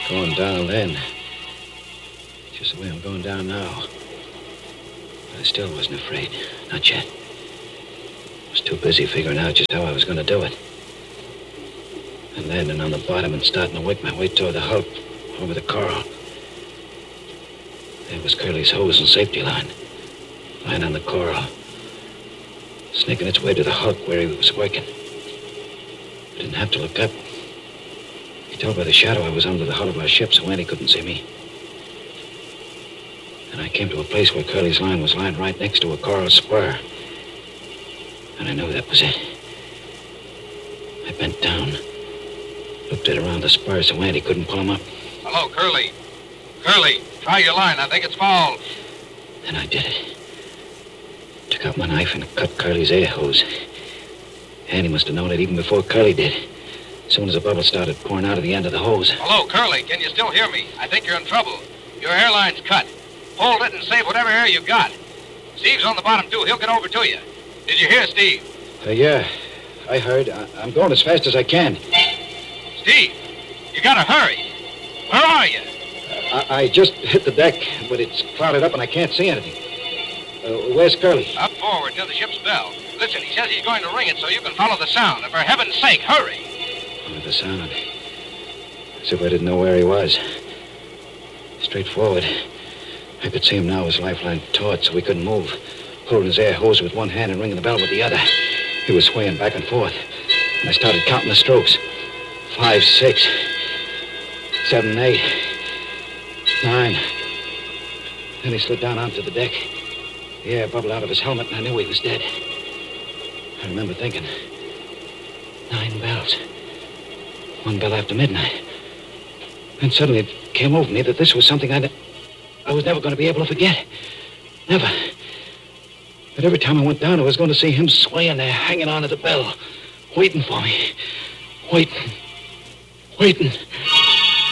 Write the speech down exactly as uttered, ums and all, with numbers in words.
Going down then. Just the way I'm going down now. But I still wasn't afraid. Not yet. I was too busy figuring out just how I was going to do it. And landing on the bottom and starting to work my way toward the hulk over the coral. There was Curly's hose and safety line. Lying on the coral. Sneaking its way to the hulk where he was working. I didn't have to look up. He told by the shadow I was under the hull of our ship, so Andy couldn't see me. And I came to a place where Curly's line was lying right next to a coral spur. And I knew that was it. I bent down, looked it around the spur so Andy couldn't pull him up. Hello, Curly. Curly, try your line. I think it's fouled. And I did it. Took out my knife and cut Curly's air hose. Andy must have known it even before Curly did. As soon as the bubble started pouring out of the end of the hose. Hello, Curly. Can you still hear me? I think you're in trouble. Your airline's cut. Hold it and save whatever air you got. Steve's on the bottom, too. He'll get over to you. Did you hear, Steve? Uh, yeah, I heard. I- I'm going as fast as I can. Steve, you gotta hurry. Where are you? Uh, I-, I just hit the deck, but it's clouded up and I can't see anything. Uh, where's Curly? Up forward near the ship's bell. Listen, he says he's going to ring it so you can follow the sound. And for heaven's sake, hurry. Oh, the sound. As if I didn't know where he was. Straight forward. I could see him now, his lifeline taut, so he couldn't move. Holding his air hose with one hand and ringing the bell with the other. He was swaying back and forth. And I started counting the strokes. Five, six, seven, eight, nine. Then he slid down onto the deck. The air bubbled out of his helmet, and I knew he was dead. I remember thinking, nine bells. One bell after midnight. Then suddenly it came over me that this was something I'd, I was never going to be able to forget. Never. But every time I went down, I was going to see him swaying there, hanging on to the bell, waiting for me. Waiting. Waiting.